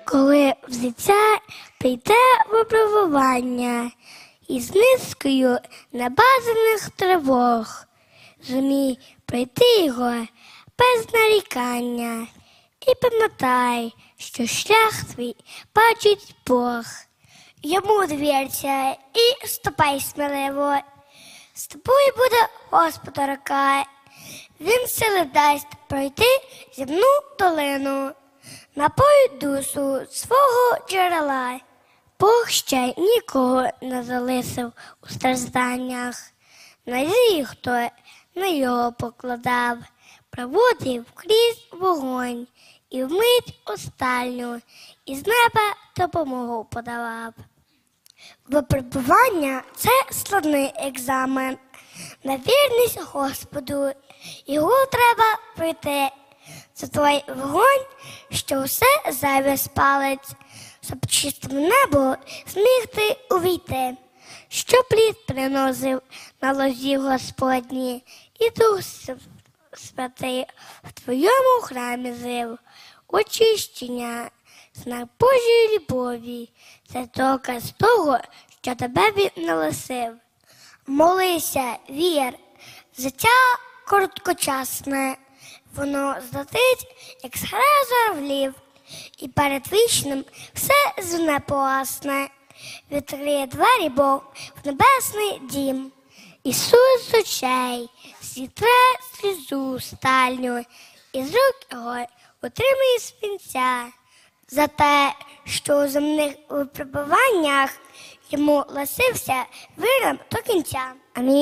коли взяття прийде випробування із низкою небажаних тривог, зумій пройти його без нарікання. І пам'ятай, що шлях твій бачить Бог. Йому довірся і ступай сміливо. З тобою буде Господа рука. Він сили дасть пройти земну долину, напої душу свого джерела. Бог ще нікого не залишив у стражданнях. Надію, хто на його покладав, проводив крізь вогонь і вмить останню із неба допомогу подавав. Випробування – це складний екзамен. На вірність Господу його треба пройти. Це той вогонь, що все зайве спалить, щоб чистим небо зміг ти увійти. Що плід приносив на лозі Господні, і Дух Святий в твоєму храмі жив. Очищення, знак Божої любові, це доказ того, що тебе Він налишив. Молися, вір, життя короткочасне, воно злетить, як зграя журавлів, і перед вічним все земне погасне. Відкриє двері Бог в небесний дім. Ісус з очей зітре слізу стальню, і з рук його отримує спінця за те, що у земних випробуваннях йому лишився вірним до кінця. Амінь.